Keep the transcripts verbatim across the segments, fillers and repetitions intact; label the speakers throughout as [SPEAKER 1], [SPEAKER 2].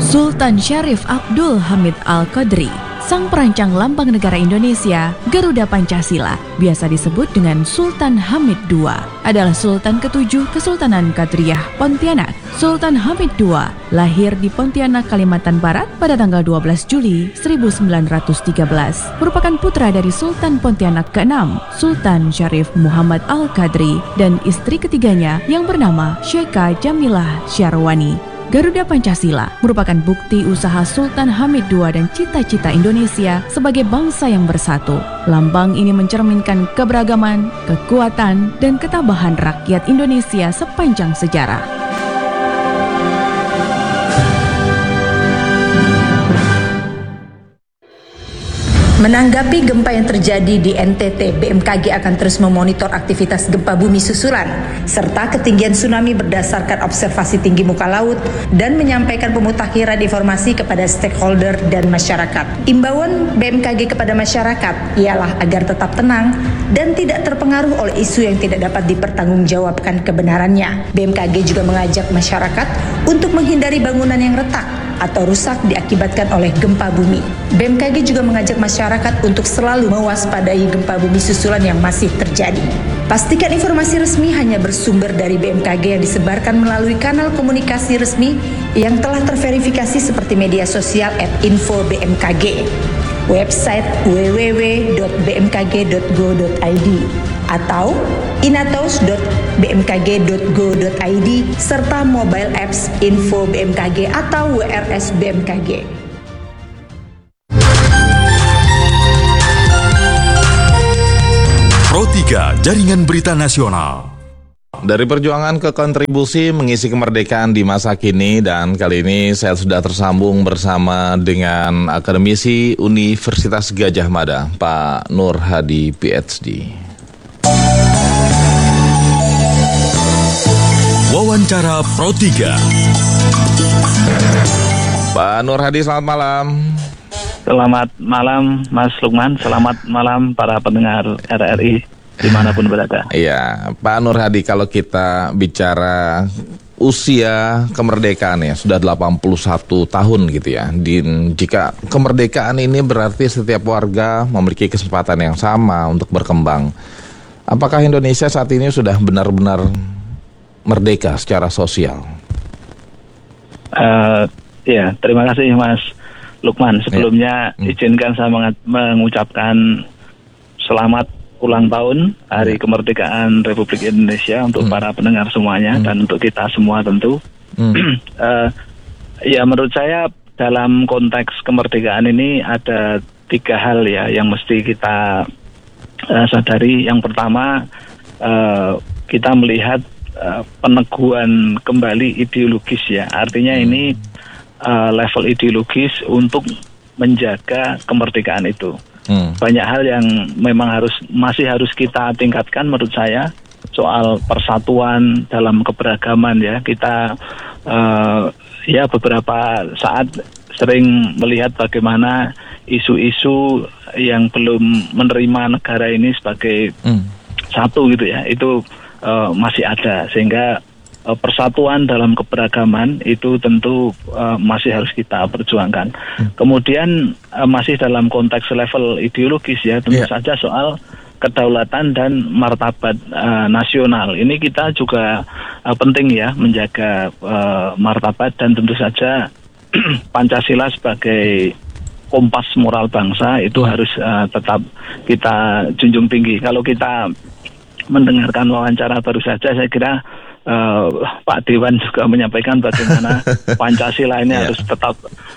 [SPEAKER 1] Sultan Syarif Abdul Hamid Al-Qadri, sang perancang lambang negara Indonesia, Garuda Pancasila, biasa disebut dengan Sultan Hamid kedua, adalah Sultan ketujuh Kesultanan Qadriyah Pontianak. Sultan Hamid kedua lahir di Pontianak, Kalimantan Barat pada tanggal dua belas Juli seribu sembilan ratus tiga belas. Merupakan putra dari Sultan Pontianak keenam, Sultan Syarif Muhammad Al-Qadri, dan istri ketiganya yang bernama Syekha Jamilah Syarwani. Garuda Pancasila merupakan bukti usaha Sultan Hamid kedua dan cita-cita Indonesia sebagai bangsa yang bersatu. Lambang ini mencerminkan keberagaman, kekuatan, dan ketabahan rakyat Indonesia sepanjang sejarah.
[SPEAKER 2] Menanggapi gempa yang terjadi di N T T, B M K G akan terus memonitor aktivitas gempa bumi susulan serta ketinggian tsunami berdasarkan observasi tinggi muka laut dan menyampaikan pemutakhiran informasi kepada stakeholder dan masyarakat. Imbauan B M K G kepada masyarakat ialah agar tetap tenang dan tidak terpengaruh oleh isu yang tidak dapat dipertanggungjawabkan kebenarannya. B M K G juga mengajak masyarakat untuk menghindari bangunan yang retak atau rusak diakibatkan oleh gempa bumi. B M K G juga mengajak masyarakat untuk selalu mewaspadai gempa bumi susulan yang masih terjadi. Pastikan informasi resmi hanya bersumber dari B M K G yang disebarkan melalui kanal komunikasi resmi yang telah terverifikasi seperti media sosial at info B M K G, website w w w dot b m k g dot go dot i d atau inatos dot b m k g dot go dot i d serta mobile apps Info B M K G atau W R S B M K G.
[SPEAKER 3] Pro tiga, Jaringan Berita Nasional.
[SPEAKER 4] Dari perjuangan ke kontribusi mengisi kemerdekaan di masa kini, dan kali ini saya sudah tersambung bersama dengan akademisi Universitas Gadjah Mada, Pak Nur Hadi P H D.
[SPEAKER 3] Wawancara Pro tiga.
[SPEAKER 4] Pak Nur Hadi, selamat malam.
[SPEAKER 5] Selamat malam Mas Lukman, selamat malam para pendengar R R I dimanapun berada.
[SPEAKER 4] Iya, Pak Nur Hadi, kalau kita bicara usia kemerdekaan ya sudah delapan puluh satu tahun gitu ya. Dan jika kemerdekaan ini berarti setiap warga memiliki kesempatan yang sama untuk berkembang. Apakah Indonesia saat ini sudah benar-benar merdeka secara sosial?
[SPEAKER 5] Uh, ya, terima kasih Mas Lukman. Sebelumnya ya. izinkan saya mengucapkan selamat ulang tahun Hari ya. Kemerdekaan Republik Indonesia untuk hmm. para pendengar semuanya hmm. dan untuk kita semua tentu. Hmm. uh, ya menurut saya dalam konteks kemerdekaan ini ada tiga hal ya yang mesti kita uh, sadari. Yang pertama, uh, kita melihat uh, peneguhan kembali ideologis ya. Artinya hmm. ini Uh, level ideologis untuk menjaga kemerdekaan itu. Hmm. Banyak hal yang memang harus masih harus kita tingkatkan menurut saya, soal persatuan dalam keberagaman ya. Kita uh, ya beberapa saat sering melihat bagaimana isu-isu yang belum menerima negara ini sebagai hmm. satu gitu ya, itu uh, masih ada, sehingga persatuan dalam keberagaman itu tentu uh, masih harus kita perjuangkan. Hmm. Kemudian uh, masih dalam konteks level ideologis ya, tentu yeah. saja soal kedaulatan dan martabat uh, nasional. Ini kita juga uh, penting ya menjaga uh, martabat, dan tentu saja Pancasila sebagai kompas moral bangsa itu hmm. harus uh, tetap kita junjung tinggi. Kalau kita mendengarkan wawancara baru saja, saya kira Uh, Pak Dewan juga menyampaikan bagaimana Pancasila ini yeah. harus tetap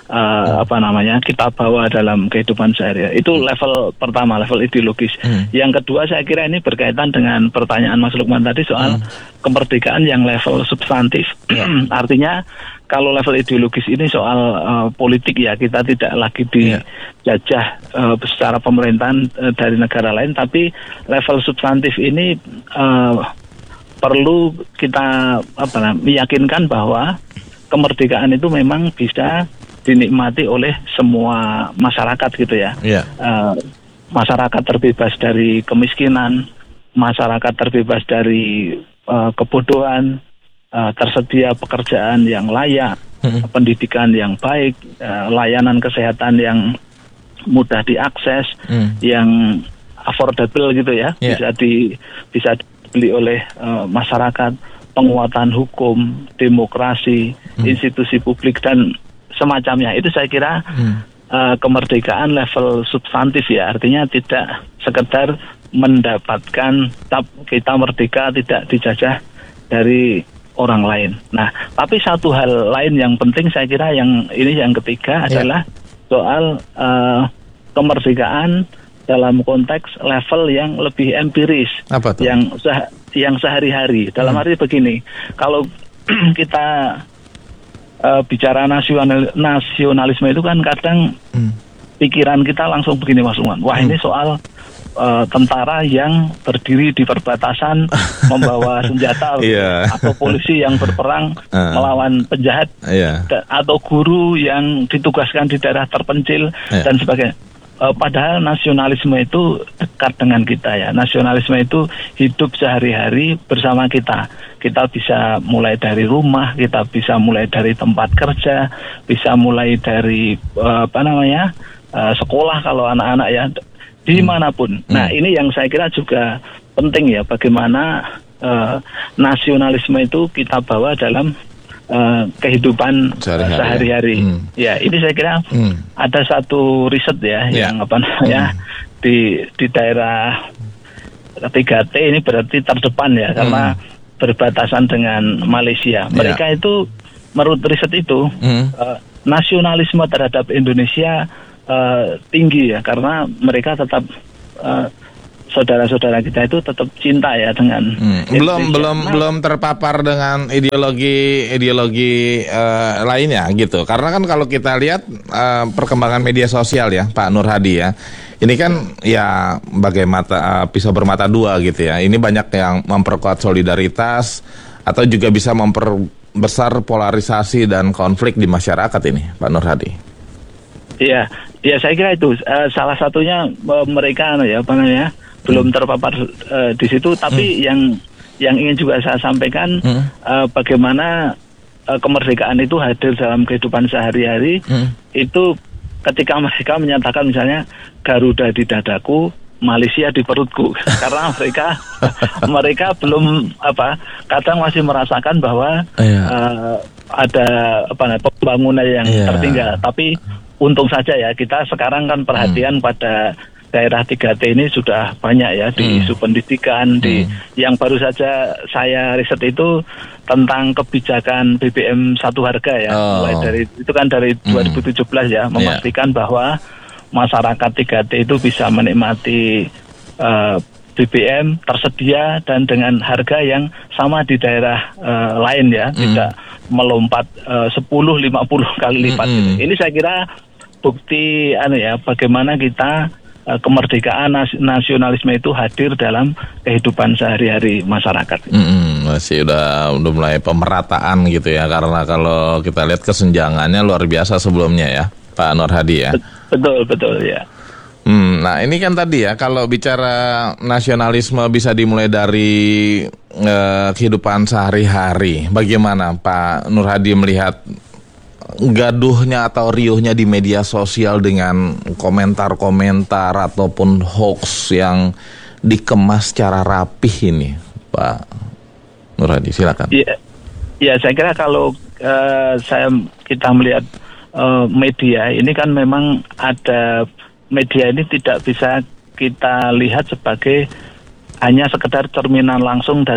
[SPEAKER 5] uh, apa namanya kita bawa dalam kehidupan sehari-hari. Itu level pertama, level ideologis. Mm. Yang kedua, saya kira ini berkaitan dengan pertanyaan Mas Lukman tadi soal mm. kemerdekaan yang level substantif. Yeah. Artinya kalau level ideologis ini soal uh, politik ya, kita tidak lagi dijajah uh, secara pemerintahan uh, dari negara lain, tapi level substantif ini uh, perlu kita apa namanya meyakinkan bahwa kemerdekaan itu memang bisa dinikmati oleh semua masyarakat gitu ya. Yeah. Uh, masyarakat terbebas dari kemiskinan, masyarakat terbebas dari uh, kebodohan, uh, tersedia pekerjaan yang layak, hmm. pendidikan yang baik, uh, layanan kesehatan yang mudah diakses, hmm. yang affordable gitu ya, yeah. bisa di bisa dibeli oleh uh, masyarakat, penguatan hukum, demokrasi, hmm. institusi publik dan semacamnya. Itu saya kira hmm. uh, kemerdekaan level substantif ya, artinya tidak sekedar mendapatkan kita merdeka tidak dijajah dari orang lain. Nah, tapi satu hal lain yang penting saya kira yang ini yang ketiga adalah yeah. soal uh, kemerdekaan dalam konteks level yang lebih empiris,
[SPEAKER 4] apa tuh?
[SPEAKER 5] yang seh- yang sehari-hari. Dalam hmm. arti begini, kalau kita uh, bicara nasional nasionalisme itu kan kadang hmm. pikiran kita langsung begini Mas Lukman. Wah, hmm. ini soal Uh, tentara yang berdiri di perbatasan membawa senjata
[SPEAKER 4] yeah.
[SPEAKER 5] atau polisi yang berperang uh. melawan penjahat
[SPEAKER 4] yeah.
[SPEAKER 5] da- atau guru yang ditugaskan di daerah terpencil yeah. dan sebagainya. Uh, padahal nasionalisme itu dekat dengan kita ya. Nasionalisme itu hidup sehari-hari bersama kita. Kita bisa mulai dari rumah, kita bisa mulai dari tempat kerja, bisa mulai dari uh, apa namanya uh, sekolah kalau anak-anak ya. Dimanapun. Hmm. Nah, ini yang saya kira juga penting ya, bagaimana uh, nasionalisme itu kita bawa dalam uh, kehidupan sehari-hari. sehari-hari. Hmm. Ya, ini saya kira hmm. ada satu riset ya, yeah. yang apa namanya hmm. di di daerah tiga T ini berarti terdepan ya, hmm. karena berbatasan dengan Malaysia. Mereka yeah. itu menurut riset itu hmm. uh, nasionalisme terhadap Indonesia Uh, tinggi ya, karena mereka tetap uh, saudara-saudara kita itu tetap cinta ya dengan
[SPEAKER 4] hmm. belum belum nah, belum terpapar dengan ideologi ideologi uh, lainnya gitu. Karena kan kalau kita lihat uh, perkembangan media sosial ya, Pak Nur Hadi ya, ini kan ya bagai mata uh, pisau bermata dua gitu ya. Ini banyak yang memperkuat solidaritas atau juga bisa memperbesar polarisasi dan konflik di masyarakat ini, Pak Nur Hadi.
[SPEAKER 5] Iya, ya saya kira itu uh, salah satunya uh, mereka ya apa namanya belum terpapar uh, di situ, tapi hmm. yang yang ingin juga saya sampaikan hmm. uh, bagaimana uh, kemerdekaan itu hadir dalam kehidupan sehari-hari hmm. itu ketika mereka menyatakan misalnya Garuda di dadaku, Malaysia di perutku, karena mereka mereka belum apa kadang masih merasakan bahwa yeah. uh, ada apa namanya pembangunan yang yeah. tertinggal, tapi untung saja ya kita sekarang kan perhatian hmm. pada daerah tiga T ini sudah banyak ya di hmm. isu pendidikan, hmm. di yang baru saja saya riset itu tentang kebijakan B B M satu harga ya, oh. mulai dari itu kan dari hmm. dua ribu tujuh belas ya, memastikan yeah. bahwa masyarakat tiga T itu bisa menikmati uh, B B M tersedia dan dengan harga yang sama di daerah uh, lain ya, hmm. tidak melompat uh, sepuluh lima puluh kali lipat hmm. gitu. Ini saya kira bukti anu ya bagaimana kita uh, kemerdekaan nas- nasionalisme itu hadir dalam kehidupan sehari-hari masyarakat.
[SPEAKER 4] Hmm, masih udah udah mulai pemerataan gitu ya, karena kalau kita lihat kesenjangannya luar biasa sebelumnya ya, Pak Nur Hadi ya.
[SPEAKER 5] Betul betul ya.
[SPEAKER 4] Hmm, nah ini kan tadi ya, kalau bicara nasionalisme bisa dimulai dari uh, kehidupan sehari-hari. Bagaimana Pak Nur Hadi melihat gaduhnya atau riuhnya di media sosial dengan komentar-komentar ataupun hoax yang dikemas secara rapih ini, Pak Nur Hadi, silakan.
[SPEAKER 5] Ya, ya saya kira kalau uh, saya kita melihat uh, media ini kan memang ada media ini tidak bisa kita lihat sebagai hanya sekedar cerminan langsung dari